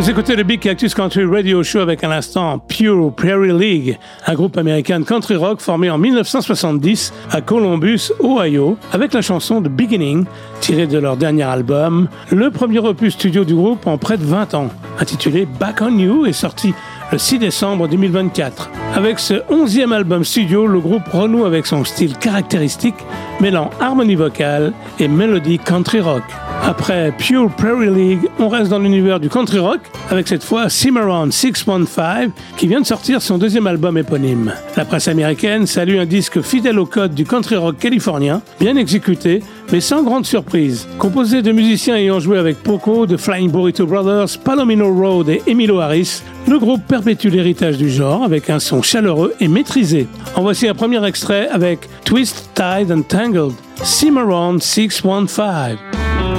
Vous écoutez le Big Cactus Country Radio Show avec à l'instant Pure Prairie League, un groupe américain de country rock formé en 1970 à Columbus, Ohio, avec la chanson The Beginning, tirée de leur dernier album, le premier opus studio du groupe en près de 20 ans, intitulé Back on You, est sorti le 6 décembre 2024. Avec ce 11e album studio, le groupe renoue avec son style caractéristique, mêlant harmonie vocale et mélodie country rock. Après Pure Prairie League, on reste dans l'univers du country rock, avec cette fois Cimarron 615, qui vient de sortir son deuxième album éponyme. La presse américaine salue un disque fidèle au code du country rock californien, bien exécuté, mais sans grande surprise. Composé de musiciens ayant joué avec Poco, The Flying Burrito Brothers, Palomino Road et Emilio Harris, le groupe perpétue l'héritage du genre avec un son chaleureux et maîtrisé. En voici un premier extrait avec Twist, Tied and Tangled, Cimarron 615.